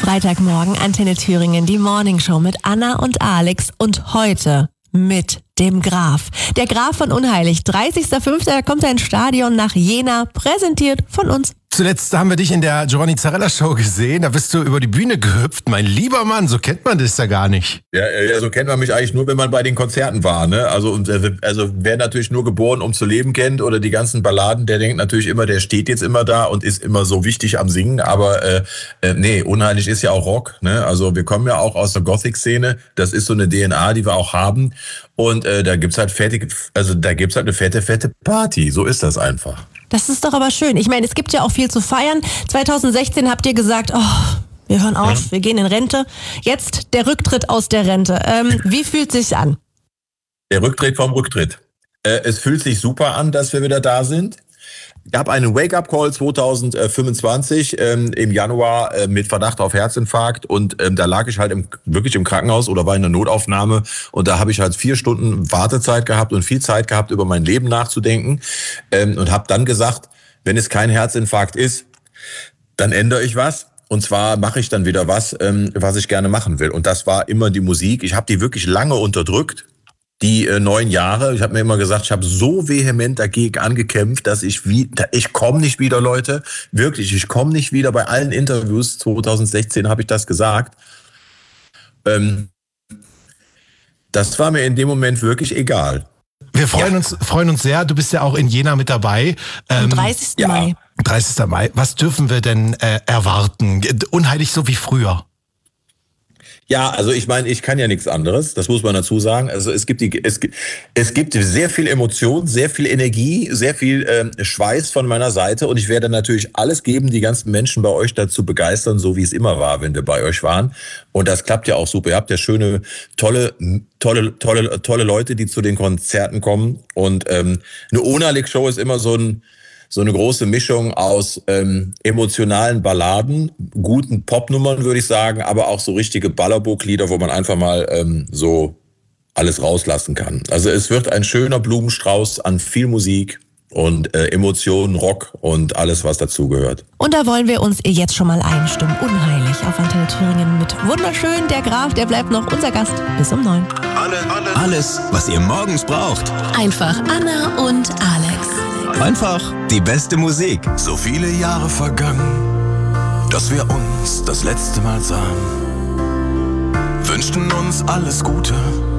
Freitagmorgen, Antenne Thüringen, die Morningshow mit Anna und Alex und heute mit dem Graf. Der Graf von Unheilig, 30.05. kommt er ins Stadion nach Jena, präsentiert von uns. Zuletzt haben wir dich in der Giovanni Zarella Show gesehen, da bist du über die Bühne gehüpft. Mein lieber Mann, so kennt man das ja gar nicht. Ja, so kennt man mich eigentlich nur, wenn man bei den Konzerten war, ne? Also wer natürlich nur geboren, um zu leben kennt oder die ganzen Balladen, der denkt natürlich immer, der steht jetzt immer da und ist immer so wichtig am Singen, aber nee, Unheilig ist ja auch Rock, ne? Also wir kommen ja auch aus der Gothic-Szene, das ist so eine DNA, die wir auch haben und da gibt's halt eine fette Party, so ist das einfach. Das ist doch aber schön. Ich meine, es gibt ja auch viel zu feiern. 2016 habt ihr gesagt, wir hören auf, wir gehen in Rente. Jetzt der Rücktritt aus der Rente. Wie fühlt sich's an? Der Rücktritt vom Rücktritt. Es fühlt sich super an, dass wir wieder da sind. Gab einen Wake-up-Call 2025 im Januar mit Verdacht auf Herzinfarkt und da lag ich halt wirklich im Krankenhaus oder war in der Notaufnahme und da habe ich halt 4 Stunden Wartezeit gehabt und viel Zeit gehabt, über mein Leben nachzudenken und habe dann gesagt, wenn es kein Herzinfarkt ist, dann ändere ich was. Und zwar mache ich dann wieder was ich gerne machen will. Und das war immer die Musik. Ich habe die wirklich lange unterdrückt. Die 9 Jahre, ich habe mir immer gesagt, ich habe so vehement dagegen angekämpft, dass ich komme nicht wieder, Leute. Wirklich, ich komme nicht wieder. Bei allen Interviews 2016 habe ich das gesagt. Das war mir in dem Moment wirklich egal. Wir freuen uns sehr. Du bist ja auch in Jena mit dabei. Am 30. Mai. 30. Mai. Was dürfen wir denn erwarten? Unheilig so wie früher. Ja, also ich meine, ich kann ja nichts anderes, das muss man dazu sagen. Also es gibt sehr viel Emotion, sehr viel Energie, sehr viel Schweiß von meiner Seite und ich werde natürlich alles geben, die ganzen Menschen bei euch dazu begeistern, so wie es immer war, wenn wir bei euch waren. Und das klappt ja auch super. Ihr habt ja schöne, tolle Leute, die zu den Konzerten kommen. Und eine Unheilig-Show ist immer so eine große Mischung aus emotionalen Balladen, guten Popnummern, würde ich sagen, aber auch so richtige Ballerburg-Lieder, wo man einfach mal so alles rauslassen kann. Also es wird ein schöner Blumenstrauß an viel Musik und Emotionen, Rock und alles, was dazugehört. Und da wollen wir uns jetzt schon mal einstimmen. Unheilig auf Antenne Thüringen mit wunderschön. Der Graf, der bleibt noch unser Gast bis um 9. Alles, was ihr morgens braucht. Einfach Anna und Alex. Einfach die beste Musik. So viele Jahre vergangen, dass wir uns das letzte Mal sahen. Wünschten uns alles Gute